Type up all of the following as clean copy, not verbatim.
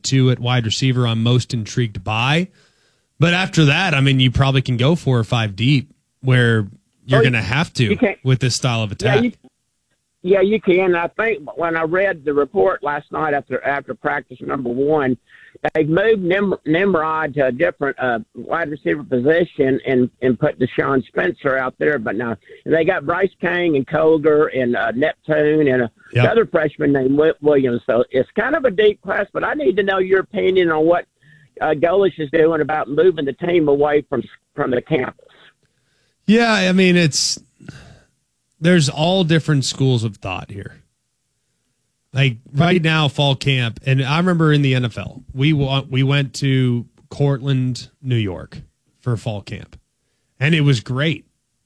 two at wide receiver I'm most intrigued by. But after that, I mean, you probably can go 4 or 5 deep where you're going to have to with this style of attack. Yeah, you can. I think when I read the report last night after practice number 1, they moved Nimrod to a different wide receiver position and put Deshaun Spencer out there. But now they got Bryce King and Colger and Neptune and another freshman named Williams. So it's kind of a deep class, but I need to know your opinion on what Golesh is doing about moving the team away from the campus. Yeah, I mean, there's all different schools of thought here. Like right now, fall camp, and I remember in the NFL, we went to Cortland, New York for fall camp, and it was great.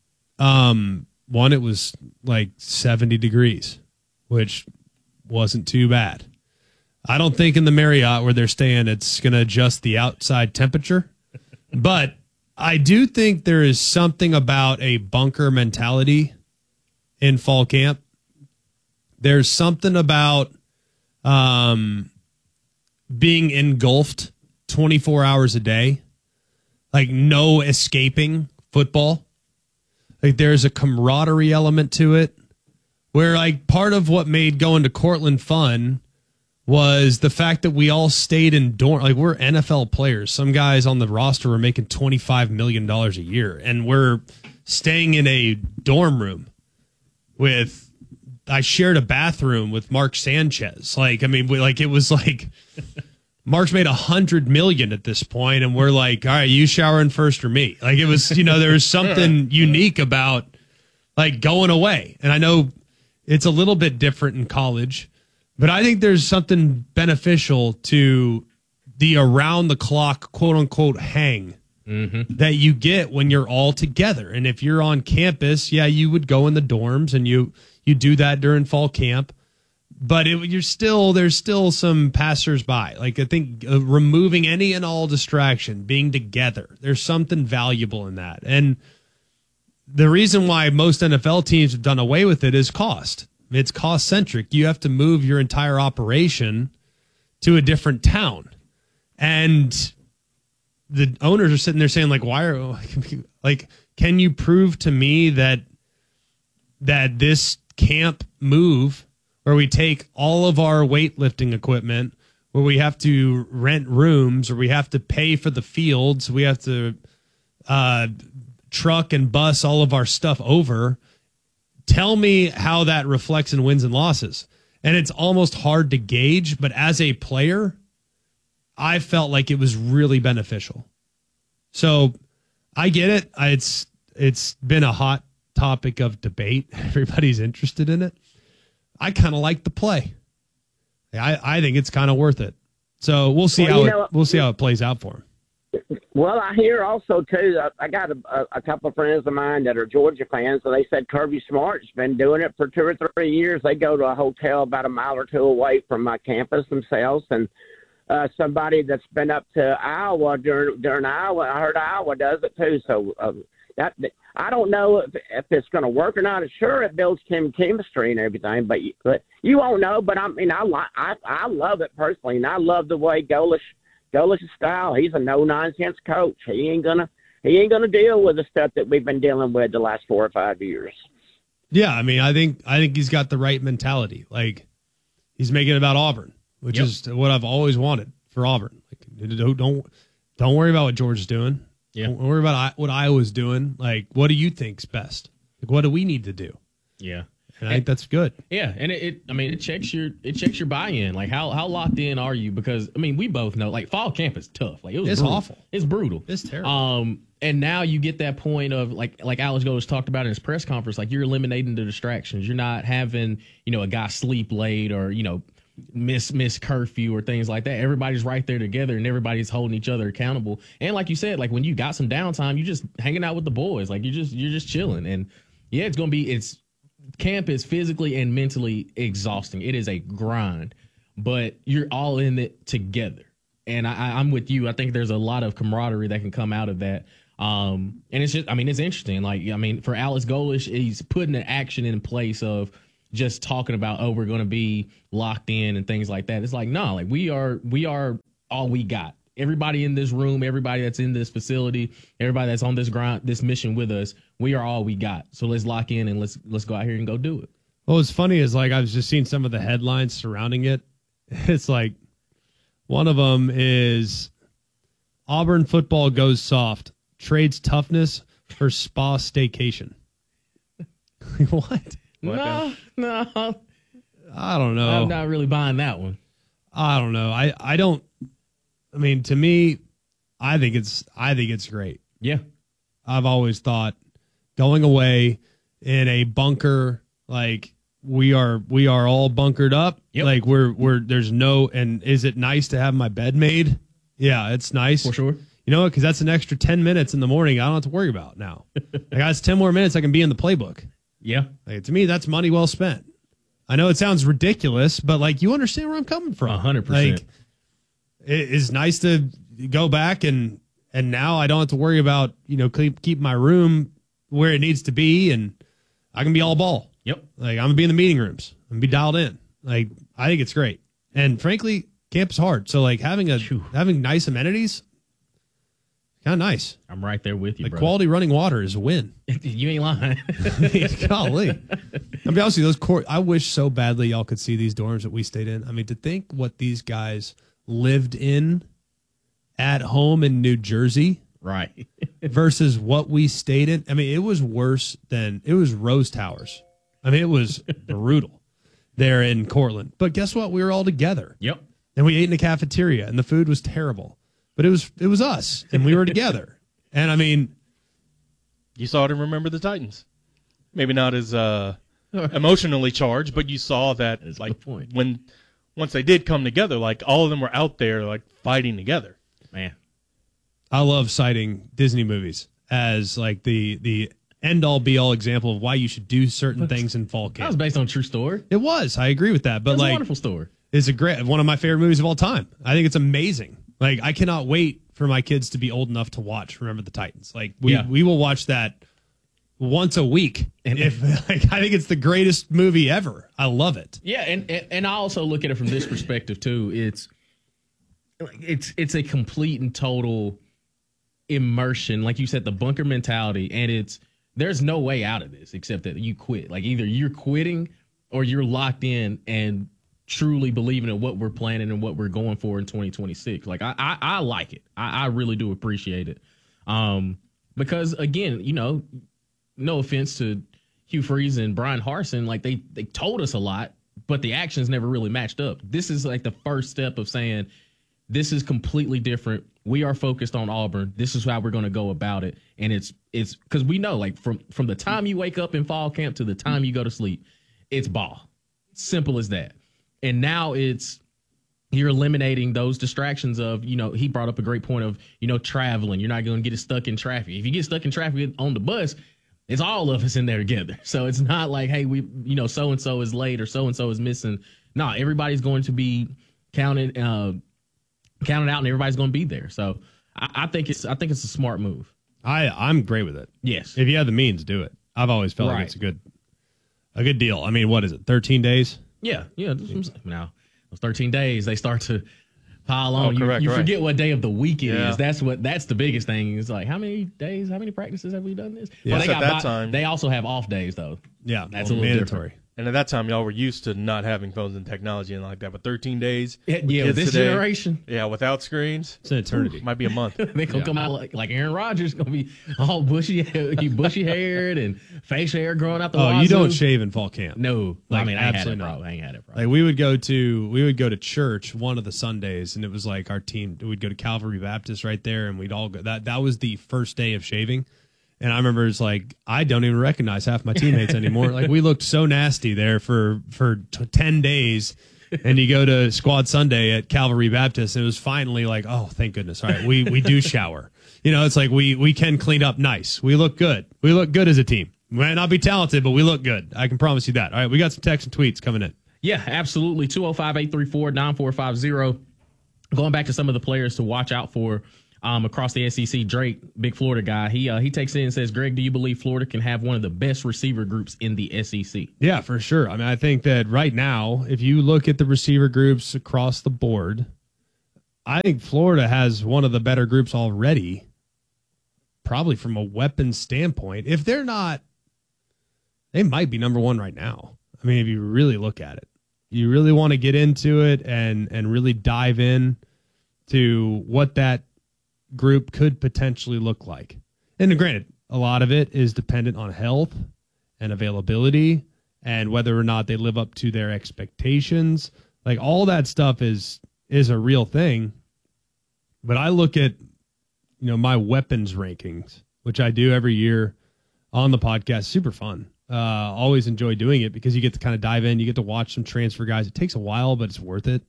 It was like 70 degrees, which wasn't too bad. I don't think in the Marriott where they're staying, it's going to adjust the outside temperature, but I do think there is something about a bunker mentality in fall camp. There's something about being engulfed 24 hours a day, like no escaping football. Like there's a camaraderie element to it where like part of what made going to Cortland fun was the fact that we all stayed in dorm. Like we're NFL players. Some guys on the roster were making $25 million a year, and we're staying in a dorm room I shared a bathroom with Mark Sanchez. Like, I mean, it was like Mark's made $100 million at this point, and we're like, all right, you showering first or me? Like it was, there was something unique about like going away. And I know it's a little bit different in college, but I think there's something beneficial to the around the clock, quote unquote, hang that you get when you're all together. And if you're on campus, you would go in the dorms and you do that during fall camp, but there's still some passersby. Like I think removing any and all distraction, being together, there's something valuable in that. And the reason why most NFL teams have done away with it is cost. It's cost centric. You have to move your entire operation to a different town, and the owners are sitting there saying, like, can you prove to me that this camp move where we take all of our weightlifting equipment, where we have to rent rooms, or we have to pay for the fields, we have to truck and bus all of our stuff over, tell me how that reflects in wins and losses. And it's almost hard to gauge, but as a player, I felt like it was really beneficial. So I get it. It's been a hot topic of debate. Everybody's interested in it. I kind of like the play. I think it's kind of worth it. So we'll see how it plays out for him. Well, I hear also too. I got a couple of friends of mine that are Georgia fans, and they said Kirby Smart's been doing it for 2 or 3 years. They go to a hotel about a mile or two away from my campus themselves, and somebody that's been up to Iowa during Iowa, I heard Iowa does it too. So that I don't know if it's going to work or not. Sure, it builds chemistry and everything, but you won't know. But I mean, I love it personally, and I love the way Golesh's style. He's a no nonsense coach. He ain't gonna deal with the stuff that we've been dealing with the last 4 or 5 years. Yeah, I mean, I think he's got the right mentality. Like he's making it about Auburn, which is what I've always wanted for Auburn. Like, don't worry about what Georgia's doing. Yeah. Don't worry about what Iowa's doing. Like, what do you think's best? Like, what do we need to do? Yeah. And I think that's good. Yeah, and it checks your buy-in. Like how locked in are you? Because I mean, we both know like fall camp is tough. Like it's brutal. Awful. It's brutal. It's terrible. And now you get that point of like Alex Golesh talked about in his press conference. Like you're eliminating the distractions. You're not having a guy sleep late or miss curfew or things like that. Everybody's right there together and everybody's holding each other accountable. And like you said, like when you got some downtime, you just hanging out with the boys. Like you're just chilling. And yeah, camp is physically and mentally exhausting. It is a grind, but you're all in it together. And I'm with you. I think there's a lot of camaraderie that can come out of that. And it's just, it's interesting. Like, for Alex Golesh, he's putting an action in place of just talking about, we're going to be locked in and things like that. It's like, no, like we are all we got. Everybody in this room, everybody that's in this facility, everybody that's on this mission with us, we are all we got. So let's lock in and let's go out here and go do it. Well, what's funny is like I was just seeing some of the headlines surrounding it. It's like one of them is Auburn football goes soft, trades toughness for spa staycation. What? No. I don't know. I'm not really buying that one. I don't know. I don't. I mean, to me, I think it's great. Yeah. I've always thought going away in a bunker, like we are all bunkered up. Yep. Like we're there's no, and is it nice to have my bed made? Yeah, it's nice. For sure. You know what? Because that's an extra 10 minutes in the morning I don't have to worry about now. Like that's 10 more minutes I can be in the playbook. Yeah. Like, to me, that's money well spent. I know it sounds ridiculous, but like you understand where I'm coming from. 100%. Like it is nice to go back and now I don't have to worry about, keep my room where it needs to be, and I can be all ball. Yep. Like I'm gonna be in the meeting rooms. I'm gonna be dialed in. Like I think it's great. And frankly, camp is hard. So like having nice amenities, kind of nice. I'm right there with you, Like brother. quality running water is a win. You ain't lying. Golly. I'll be honest with you, I wish so badly y'all could see these dorms that we stayed in. I mean, to think what these guys lived in at home in New Jersey Right. versus what we stayed in. I mean, it was Rose Towers. I mean, it was brutal there in Cortland. But guess what? We were all together. Yep. And we ate in the cafeteria, and the food was terrible. But it was us, and we were together. And I mean, you saw it and remember the Titans. Maybe not as emotionally charged, but you saw that That's like the point. once they did come together, like all of them were out there like fighting together. Man. I love citing Disney movies as like the end all be all example of why you should do certain things in fall That was camp. based on a true story. It was. I agree with that. It But was a like, wonderful story. it's one of my favorite movies of all time. I think it's amazing. Like I cannot wait for my kids to be old enough to watch Remember the Titans. Like we will watch that once a week. And I think it's the greatest movie ever. I love it. Yeah, and I also look at it from this perspective too. It's a complete and total immersion, like you said, the bunker mentality, and there's no way out of this except that you quit. Like either you're quitting or you're locked in and truly believing in what we're planning and what we're going for in 2026. Like I like it. I really do appreciate it. Because again, no offense to Hugh Freeze and Brian Harsin, like they told us a lot, but the actions never really matched up. This is like the first step of saying this is completely different. We are focused on Auburn. This is how we're going to go about it. And it's because we know, like from the time you wake up in fall camp to the time you go to sleep, it's ball. Simple as that. And now you're eliminating those distractions of, he brought up a great point of, traveling. You're not going to get stuck in traffic. If you get stuck in traffic on the bus, it's all of us in there together. So it's not like, hey, so-and-so is late or so-and-so is missing. No, everybody's going to be counted out and everybody's going to be there. So I think it's a smart move. I'm great with it. Yes. If you have the means, do it. I've always felt like Right. it's a good deal. I mean, what is it? 13 days? Yeah. Now, those 13 days, they start to pile on. Correct, you right. forget what day of the week it Yeah. is. That's the biggest thing. It's like, how many days, how many practices have we done this? Yeah. Well, At that time- they also have off days, though. Yeah. That's a little mandatory. And at that time, y'all were used to not having phones and technology and like that. But 13 days, with Yeah, kids this today, generation, yeah, without screens, It's an eternity. might be a month. they gonna come out like Aaron Rodgers, gonna be all bushy haired and facial hair growing out the Oh, you wazoo. don't shave in fall camp. No, Like, I mean, I ain't had it, absolutely bro. not. I ain't had it, bro. Like we would go to church one of the Sundays, and it was like our team. We'd go to Calvary Baptist right there, and we'd all go. That was the first day of shaving, and I remember it's like I don't even recognize half my teammates anymore. Like we looked so nasty there for 10 days, and you go to Squad Sunday at Calvary Baptist, and it was finally like, oh, thank goodness! All right, we do shower. It's like we can clean up nice. We look good. We look good as a team. We might not be talented, but we look good. I can promise you that. All right, we got some texts and tweets coming in. Yeah, absolutely. 205-834-9450. Going back to some of the players to watch out for across the SEC, Drake, big Florida guy, he takes in and says, Greg, do you believe Florida can have one of the best receiver groups in the SEC? Yeah, for sure. I mean, I think that right now, if you look at the receiver groups across the board, I think Florida has one of the better groups already, probably from a weapons standpoint. If they're not, they might be number one right now. I mean, if you really look at it, you really want to get into it and really dive in to what that group could potentially look like. And granted, a lot of it is dependent on health and availability and whether or not they live up to their expectations. Like, all that stuff is a real thing. But I look at, my weapons rankings, which I do every year on the podcast. Super fun. Always enjoy doing it because you get to kind of dive in. You get to watch some transfer guys. It takes a while, but it's worth it.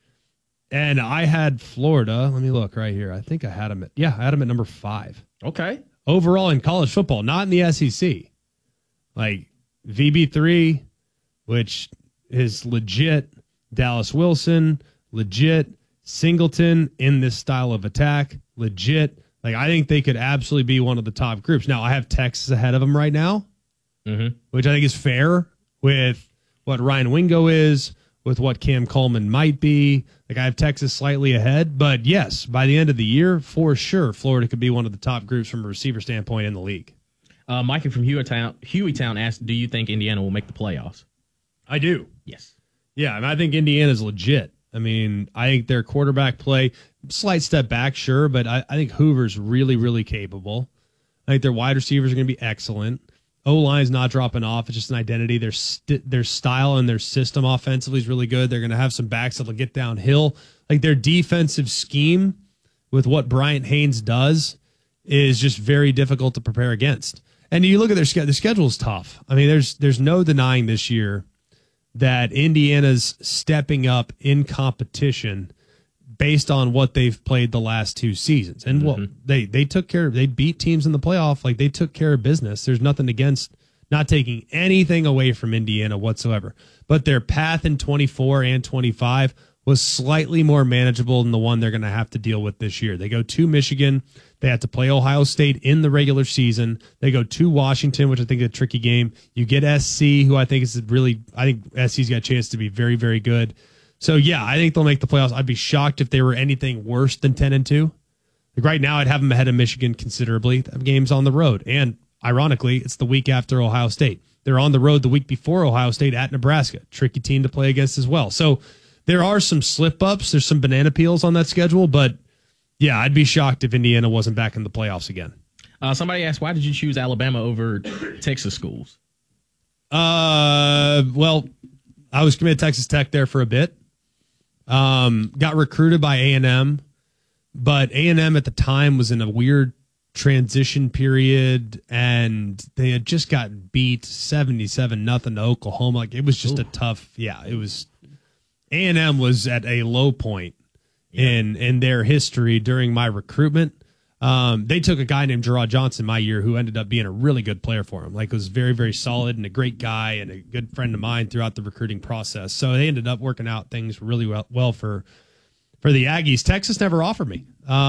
And I had Florida. Let me look right here. I think I had them I had them at number 5. Okay. Overall in college football, not in the SEC. Like VB3, which is legit. Dallas Wilson, legit. Singleton in this style of attack, legit. Like, I think they could absolutely be one of the top groups. Now, I have Texas ahead of them right now, which I think is fair with what Ryan Wingo is, with what Cam Coleman might be. Like, I have Texas slightly ahead. But, yes, by the end of the year, for sure, Florida could be one of the top groups from a receiver standpoint in the league. Mikey from Hueytown asked, do you think Indiana will make the playoffs? I do. Yes. Yeah, and I think Indiana's legit. I mean, I think their quarterback play, slight step back, sure, but I think Hoover's really, really capable. I think their wide receivers are going to be excellent. O-line's not dropping off. It's just an identity. Their style and their system offensively is really good. They're going to have some backs that'll get downhill. Like, their defensive scheme with what Bryant Haynes does is just very difficult to prepare against. And you look at their schedule is tough. I mean, there's no denying this year that Indiana's stepping up in competition based on what they've played the last 2 seasons. And they beat teams in the playoff. Like, they took care of business. There's nothing against not taking anything away from Indiana whatsoever. But their path in 24 and 25 was slightly more manageable than the one they're going to have to deal with this year. They go to Michigan. They have to play Ohio State in the regular season. They go to Washington, which I think is a tricky game. You get SC, who I think SC's got a chance to be very, very good. So, yeah, I think they'll make the playoffs. I'd be shocked if they were anything worse than 10-2. Like, right now, I'd have them ahead of Michigan considerably. They have games on the road. And, ironically, it's the week after Ohio State. They're on the road the week before Ohio State at Nebraska. Tricky team to play against as well. So, there are some slip-ups. There's some banana peels on that schedule, but, yeah, I'd be shocked if Indiana wasn't back in the playoffs again. Somebody asked, why did you choose Alabama over Texas schools? Well, I was committed to Texas Tech there for a bit. Got recruited by A&M, but A&M at the time was in a weird transition period, and they had just gotten beat 77-0 to Oklahoma. Like, it was just a tough, it was. A&M was at a low point in their history during my recruitment. They took a guy named Gerard Johnson my year who ended up being a really good player for him. Like, was very, very solid and a great guy and a good friend of mine throughout the recruiting process. So they ended up working out things really well for the Aggies. Texas never offered me.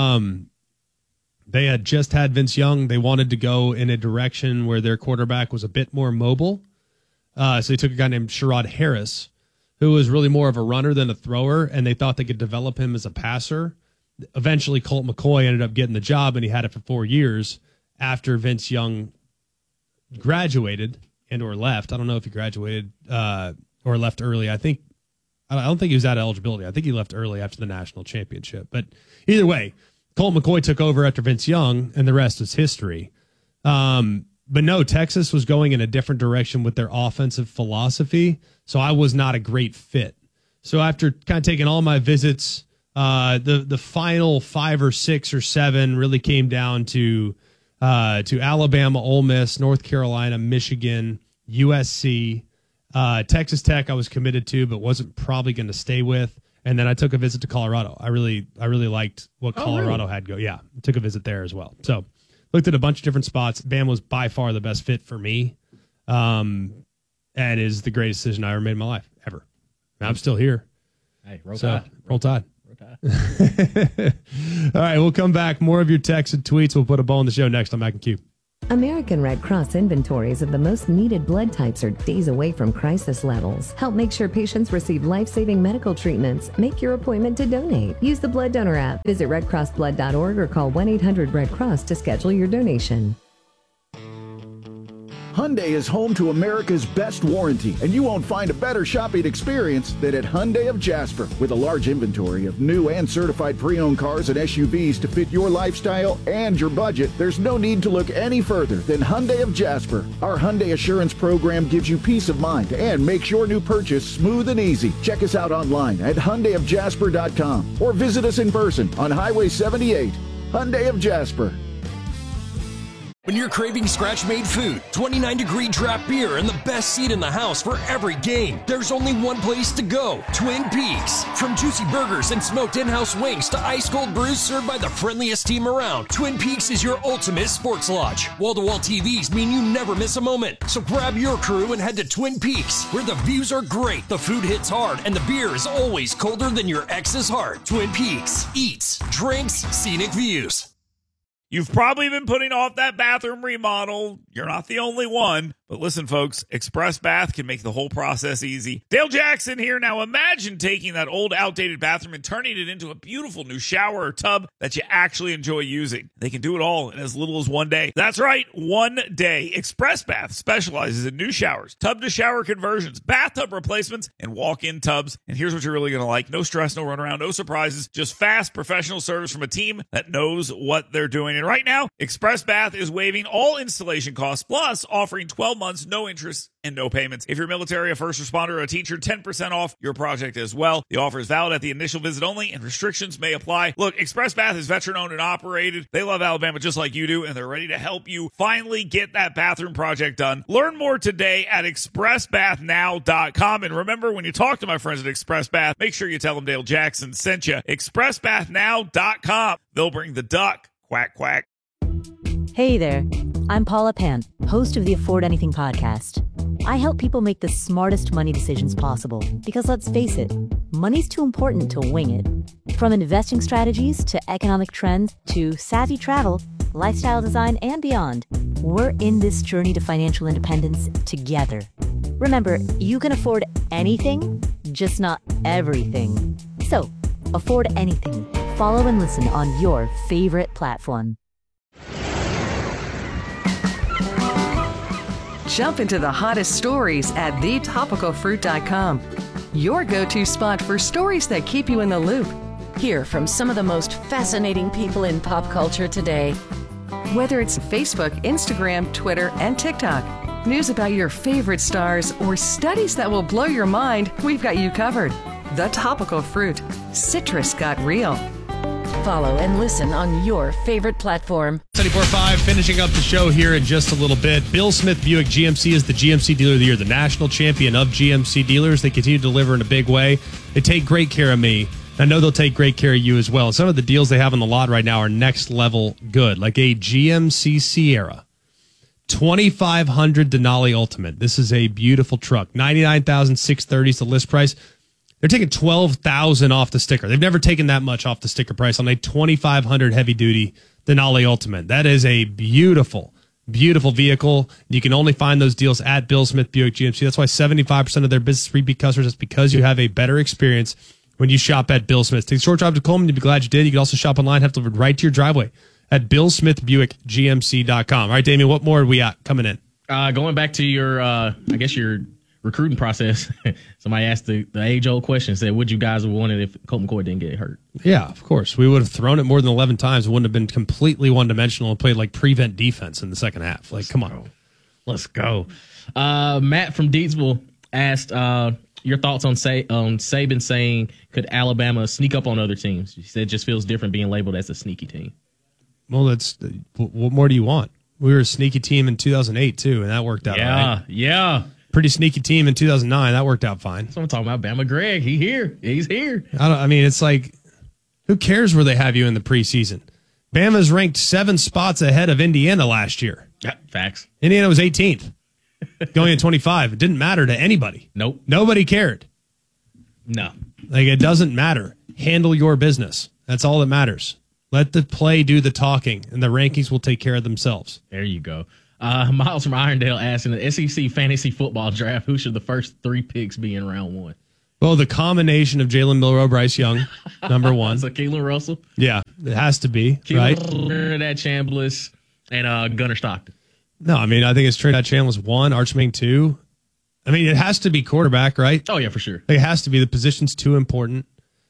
They had just had Vince Young. They wanted to go in a direction where their quarterback was a bit more mobile. So they took a guy named Sherrod Harris, who was really more of a runner than a thrower, and they thought they could develop him as a passer. Eventually, Colt McCoy ended up getting the job, and he had it for 4 years after Vince Young graduated or left. I don't know if he graduated or left early. I don't think he was out of eligibility. I think he left early after the national championship. But either way, Colt McCoy took over after Vince Young, and the rest is history. But no, Texas was going in a different direction with their offensive philosophy, so I was not a great fit. So after kind of taking all my visits, the final 5 or 6 or 7 really came down to Alabama, Ole Miss, North Carolina, Michigan, USC, Texas Tech. I was committed to, but wasn't probably going to stay with. And then I took a visit to Colorado. I really liked what Colorado had go. Yeah, took a visit there as well. So looked at a bunch of different spots. Bama was by far the best fit for me, and is the greatest decision I ever made in my life ever. And I'm still here. Hey, roll Tide. Roll Tide. All right, we'll come back. More of your texts and tweets. We'll put a ball in the show next on Mac and Q. American Red Cross inventories of the most needed blood types are days away from crisis levels. Help make sure patients receive life-saving medical treatments. Make your appointment to donate. Use the Blood Donor app. Visit redcrossblood.org or call 1-800-RED-CROSS to schedule your donation. Hyundai is home to America's best warranty, and you won't find a better shopping experience than at Hyundai of Jasper. With a large inventory of new and certified pre-owned cars and SUVs to fit your lifestyle and your budget, there's no need to look any further than Hyundai of Jasper. Our Hyundai Assurance program gives you peace of mind and makes your new purchase smooth and easy. Check us out online at HyundaiofJasper.com or visit us in person on Highway 78. Hyundai of Jasper. When you're craving scratch-made food, 29-degree draft beer, and the best seat in the house for every game, there's only one place to go, Twin Peaks. From juicy burgers and smoked in-house wings to ice-cold brews served by the friendliest team around, Twin Peaks is your ultimate sports lodge. Wall-to-wall TVs mean you never miss a moment. So grab your crew and head to Twin Peaks, where the views are great, the food hits hard, and the beer is always colder than your ex's heart. Twin Peaks. Eats, drinks, scenic views. You've probably been putting off that bathroom remodel. You're not the only one. But listen, folks, Express Bath can make the whole process easy. Dale Jackson here. Now imagine taking that old, outdated bathroom and turning it into a beautiful new shower or tub that you actually enjoy using. They can do it all in as little as 1 day. That's right, 1 day. Express Bath specializes in new showers, tub-to-shower conversions, bathtub replacements, and walk-in tubs. And here's what you're really going to like. No stress, no runaround, no surprises, just fast, professional service from a team that knows what they're doing. And right now, Express Bath is waiving all installation costs, plus offering 12 months, no interest, and no payments. If you're military, a first responder, or a teacher, 10% off your project as well. The offer is valid at the initial visit only, and restrictions may apply. Look, Express Bath is veteran-owned and operated. They love Alabama just like you do, and they're ready to help you finally get that bathroom project done. Learn more today at expressbathnow.com. And remember, when you talk to my friends at Express Bath, make sure you tell them Dale Jackson sent you. expressbathnow.com. They'll bring the duck. Quack, quack. Hey there, I'm Paula Pant, host of the Afford Anything podcast. I help people make the smartest money decisions possible because, let's face it, money's too important to wing it. From investing strategies to economic trends to savvy travel, lifestyle design, and beyond, we're in this journey to financial independence together. Remember, you can afford anything, just not everything. So, afford anything. Follow and listen on your favorite platform. Jump into the hottest stories at thetopicalfruit.com. Your go-to spot for stories that keep you in the loop. Hear from some of the most fascinating people in pop culture today. Whether it's Facebook, Instagram, Twitter, and TikTok, news about your favorite stars, or studies that will blow your mind, we've got you covered. The Topical Fruit. Citrus got real. Follow and listen on your favorite platform. 74.5, finishing up the show here in just a little bit. Bill Smith Buick GMC is the GMC Dealer of the Year, the national champion of GMC dealers. They continue to deliver in a big way. They take great care of me. I know they'll take great care of you as well. Some of the deals they have on the lot right now are next level good, like a GMC Sierra. 2,500 Denali Ultimate. This is a beautiful truck. $99,630 is the list price. They're taking $12,000 off the sticker. They've never taken that much off the sticker price on a 2,500 heavy duty Denali Ultimate. That is a beautiful, beautiful vehicle. You can only find those deals at Bill Smith Buick GMC. That's why 75% of their business repeat customers is because you have a better experience when you shop at Bill Smith. Take a short drive to Coleman. You'll be glad you did. You can also shop online, have delivered right to your driveway at BillSmithBuickGMC.com. All right, Damien, what more are we got coming in? Going back to your, I guess your recruiting process. Somebody asked the age-old question, said, would you guys have wanted if Colt McCoy didn't get hurt? Yeah, of course. We would have thrown it more than 11 times. It wouldn't have been completely one-dimensional and played like prevent defense in the second half. Like, come on. Let's go. Matt from Deatsville asked your thoughts on Saban saying, could Alabama sneak up on other teams? He said it just feels different being labeled as a sneaky team. Well, what more do you want? We were a sneaky team in 2008, too, and that worked out all right. Yeah. Pretty sneaky team in 2009. That worked out fine. So I'm talking about Bama Greg. He's here. It's like, who cares where they have you in the preseason? Bama's ranked 7 spots ahead of Indiana last year. Yeah, facts. Indiana was 18th, going at 25. It didn't matter to anybody. Nope. Nobody cared. No. Like, it doesn't matter. Handle your business. That's all that matters. Let the play do the talking, and the rankings will take care of themselves. There you go. Miles from Irondale asking the SEC fantasy football draft, who should the first 3 picks be in round 1? Well, the combination of Jalen Milroe, Bryce Young, number 1. So Keelan Russell? Yeah, it has to be, Keelan right? Trinidad Chambliss, and Gunnar Stockton. No, I mean, I think it's Trinidad Chambliss 1, Archimang 2. I mean, it has to be quarterback, right? Oh, yeah, for sure. It has to be. The position's too important.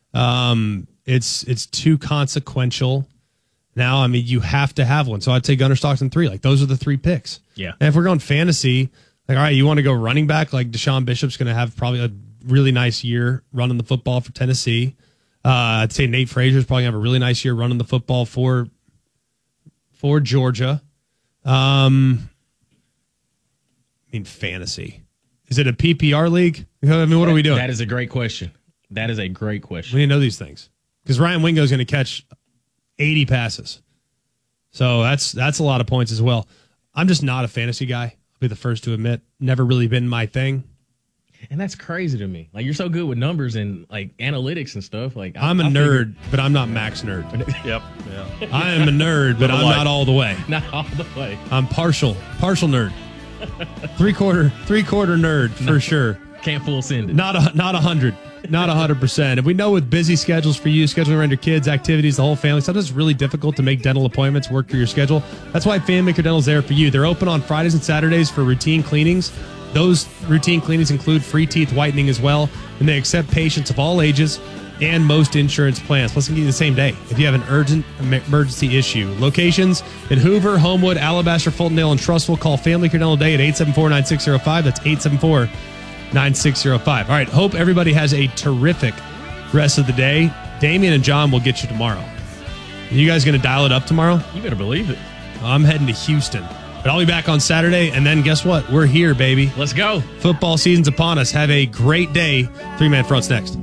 It's too consequential. Now, I mean, you have to have one. So I'd say Gunnar Stockton 3. Like, those are the 3 picks. Yeah. And if we're going fantasy, like, all right, you want to go running back? Like, Deshaun Bishop's going to have probably a really nice year running the football for Tennessee. I'd say Nate Frazier's probably going to have a really nice year running the football for Georgia. I mean, fantasy. Is it a PPR league? I mean, what are we doing? That is a great question. That is a great question. We need to know these things. Because Ryan Wingo's going to catch 80 passes. So that's a lot of points as well. I'm just not a fantasy guy. I'll be the first to admit. Never really been my thing. And that's crazy to me. Like, you're so good with numbers and like analytics and stuff. Like, I'm a nerd, but I'm not max nerd. Yep. Yeah. I am a nerd, but I'm not all the way. Not all the way. I'm partial nerd. Three-quarter nerd for sure. Can't full send it. Not 100. Not 100%. And we know with busy schedules for you, scheduling around your kids, activities, the whole family, sometimes it's really difficult to make dental appointments work for your schedule. That's why FanMaker Dental is there for you. They're open on Fridays and Saturdays for routine cleanings. Those routine cleanings include free teeth whitening as well, and they accept patients of all ages and most insurance plans. Plus, they can get you the same day if you have an urgent emergency issue. Locations in Hoover, Homewood, Alabaster, Fultondale, and Trussville. Call FanMaker Dental today at 874-9605. That's 874-9605. All right, hope everybody has a terrific rest of the day. Damian and John will get you tomorrow. You guys going to dial it up tomorrow? You better believe it. I'm heading to Houston. But I'll be back on Saturday, and then guess what? We're here, baby. Let's go. Football season's upon us. Have a great day. 3-Man Front's next.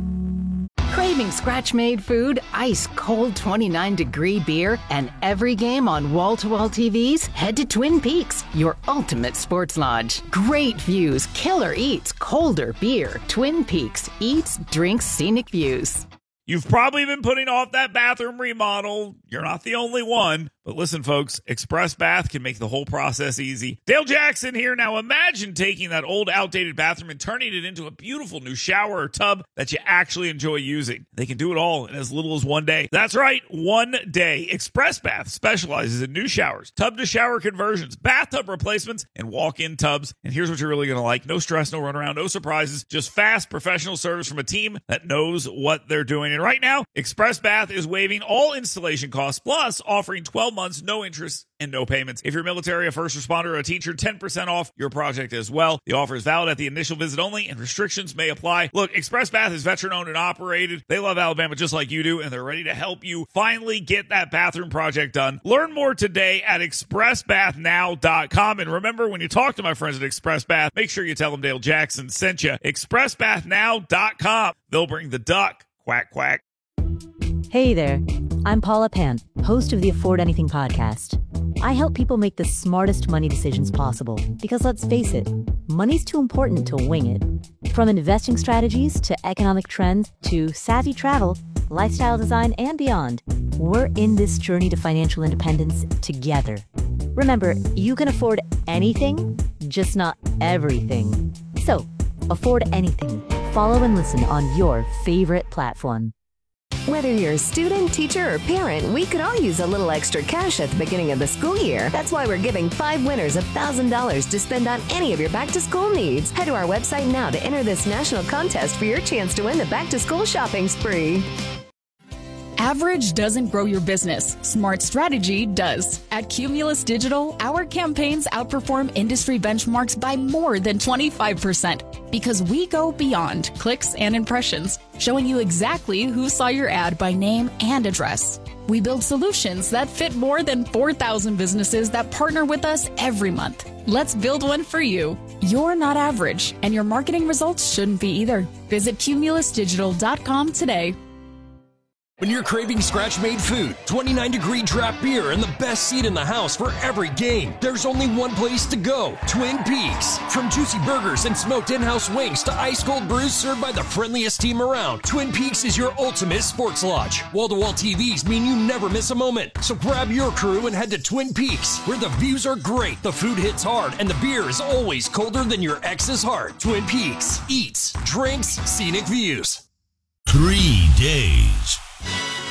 Craving scratch-made food, ice-cold 29-degree beer, and every game on wall-to-wall TVs? Head to Twin Peaks, your ultimate sports lodge. Great views, killer eats, colder beer. Twin Peaks, eats, drinks, scenic views. You've probably been putting off that bathroom remodel. You're not the only one. But listen, folks, Express Bath can make the whole process easy. Dale Jackson here. Now imagine taking that old, outdated bathroom and turning it into a beautiful new shower or tub that you actually enjoy using. They can do it all in as little as 1 day. That's right, 1 day. Express Bath specializes in new showers, tub-to-shower conversions, bathtub replacements, and walk-in tubs. And here's what you're really going to like. No stress, no runaround, no surprises. Just fast, professional service from a team that knows what they're doing. And right now, Express Bath is waiving all installation costs, plus offering 12 months, no interest, and no payments. If you're military, a first responder, or a teacher, 10% off your project as well. The offer is valid at the initial visit only, and restrictions may apply. Look, Express Bath is veteran-owned and operated. They love Alabama just like you do, and they're ready to help you finally get that bathroom project done. Learn more today at expressbathnow.com. And remember, when you talk to my friends at Express Bath, make sure you tell them Dale Jackson sent you. expressbathnow.com. They'll bring the duck. Quack, quack. Hey there, I'm Paula Pan, host of the Afford Anything podcast. I help people make the smartest money decisions possible because, let's face it, money's too important to wing it. From investing strategies to economic trends to savvy travel, lifestyle design, and beyond, we're in this journey to financial independence together. Remember, you can afford anything, just not everything. So, afford anything. Follow and listen on your favorite platform. Whether you're a student, teacher, or parent, we could all use a little extra cash at the beginning of the school year. That's why we're giving 5 winners $1,000 to spend on any of your back-to-school needs. Head to our website now to enter this national contest for your chance to win the back-to-school shopping spree. Average doesn't grow your business. Smart strategy does. At Cumulus Digital, our campaigns outperform industry benchmarks by more than 25% because we go beyond clicks and impressions, showing you exactly who saw your ad by name and address. We build solutions that fit more than 4,000 businesses that partner with us every month. Let's build one for you. You're not average, and your marketing results shouldn't be either. Visit cumulusdigital.com today. When you're craving scratch-made food, 29-degree draft beer, and the best seat in the house for every game, there's only one place to go, Twin Peaks. From juicy burgers and smoked in-house wings to ice-cold brews served by the friendliest team around, Twin Peaks is your ultimate sports lodge. Wall-to-wall TVs mean you never miss a moment. So grab your crew and head to Twin Peaks, where the views are great, the food hits hard, and the beer is always colder than your ex's heart. Twin Peaks. Eats, drinks, scenic views. 3 days.